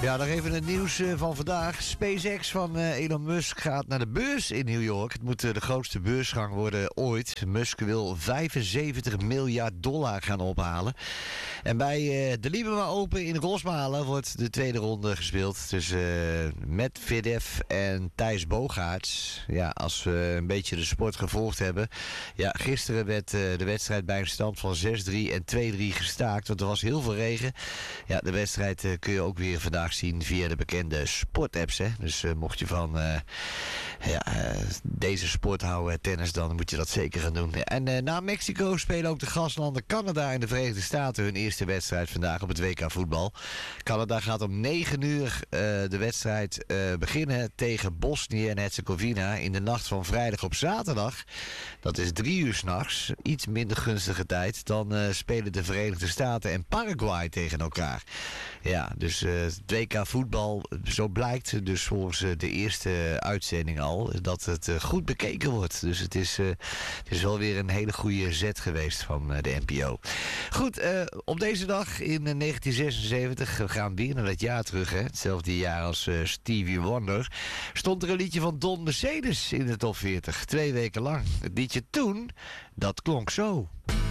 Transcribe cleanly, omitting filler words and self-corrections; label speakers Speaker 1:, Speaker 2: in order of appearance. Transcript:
Speaker 1: Ja, nog even het nieuws van vandaag. SpaceX van Elon Musk gaat naar de beurs in New York. Het moet de grootste beursgang worden ooit. Musk wil $75 miljard gaan ophalen. En bij de Libema Open in Rosmalen wordt de tweede ronde gespeeld tussen Medvedev en Thijs Bogaerts. Ja, als we een beetje de sport gevolgd hebben. Ja, gisteren werd de wedstrijd bij een stand van 6-3 en 2-3 gestaakt. Want er was heel veel regen. Ja, de wedstrijd kun je ook weer vandaag zien via de bekende sportapps. Hè? Dus mocht je van deze sport houden, tennis, dan moet je dat zeker gaan doen. En na Mexico spelen ook de gastlanden Canada en de Verenigde Staten hun eerste wedstrijd vandaag op het WK voetbal. Canada gaat om 9 uur de wedstrijd beginnen tegen Bosnië en Herzegovina in de nacht van vrijdag op zaterdag. Dat is 3 uur 's nachts, iets minder gunstige tijd. Dan spelen de Verenigde Staten en Paraguay tegen elkaar. Ja, dus het WK voetbal, zo blijkt dus volgens de eerste uitzending al, dat het goed bekeken wordt. Dus het is wel weer een hele goede zet geweest van de NPO. Goed, op deze dag in 1976, we gaan weer naar dat jaar terug, hè, hetzelfde jaar als Stevie Wonder, stond er een liedje van Don Mercedes in de top 40, 2 weken lang. Het liedje toen, dat klonk zo.